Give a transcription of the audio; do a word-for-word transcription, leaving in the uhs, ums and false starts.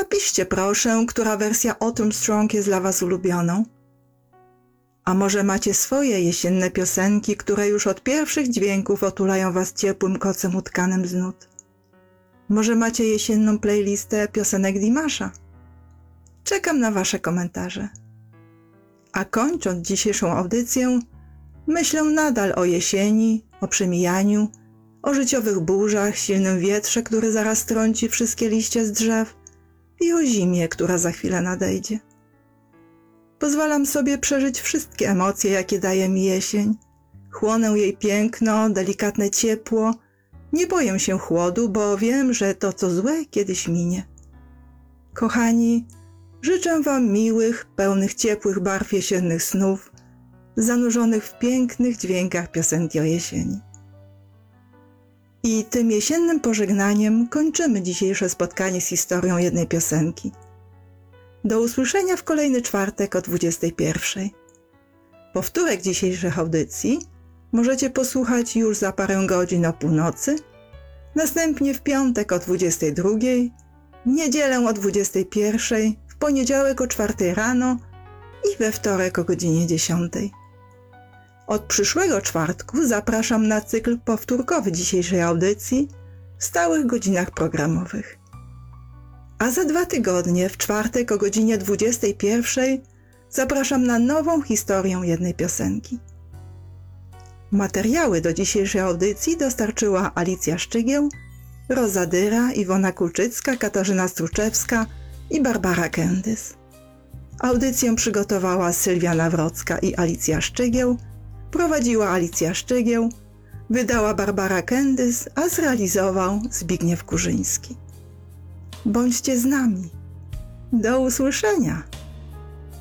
Napiszcie proszę, która wersja Autumn Strong jest dla was ulubioną. A może macie swoje jesienne piosenki, które już od pierwszych dźwięków otulają was ciepłym kocem utkanym z nut? Może macie jesienną playlistę piosenek Dimasza? Czekam na wasze komentarze. A kończąc dzisiejszą audycję, myślę nadal o jesieni, o przemijaniu, o życiowych burzach, silnym wietrze, który zaraz trąci wszystkie liście z drzew i o zimie, która za chwilę nadejdzie. Pozwalam sobie przeżyć wszystkie emocje, jakie daje mi jesień. Chłonę jej piękno, delikatne ciepło. Nie boję się chłodu, bo wiem, że to, co złe, kiedyś minie. Kochani, życzę wam miłych, pełnych ciepłych barw jesiennych snów, zanurzonych w pięknych dźwiękach piosenki o jesieni. I tym jesiennym pożegnaniem kończymy dzisiejsze spotkanie z historią jednej piosenki. Do usłyszenia w kolejny czwartek o dwudziestej pierwszej. Powtórek dzisiejszych audycji możecie posłuchać już za parę godzin o północy, następnie w piątek o dwudziestej drugiej, w niedzielę o dwudziestej pierwszej, w poniedziałek o czwartej rano i we wtorek o godzinie dziesiątej. Od przyszłego czwartku zapraszam na cykl powtórkowy dzisiejszej audycji w stałych godzinach programowych. A za dwa tygodnie, w czwartek o godzinie dwudziestej pierwszej, zapraszam na nową historię jednej piosenki. Materiały do dzisiejszej audycji dostarczyła Alicja Szczygieł, Roza Dyra, Iwona Kulczycka, Katarzyna Struczewska i Barbara Kendys. Audycję przygotowała Sylwia Nawrocka i Alicja Szczygieł, prowadziła Alicja Szczygieł, wydała Barbara Kendys, a zrealizował Zbigniew Kurzyński. Bądźcie z nami. Do usłyszenia!